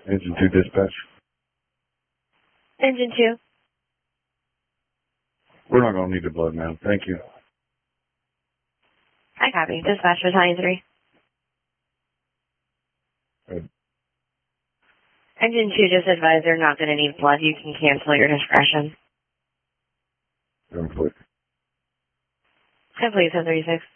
Engine 2 dispatch. Engine 2. We're not going to need the blood, ma'am. Thank you. I copy. Dispatch Battalion 3. Good. Engine 2 just advised they're not going to need blood. You can cancel your discretion. Complete. Complete 1036.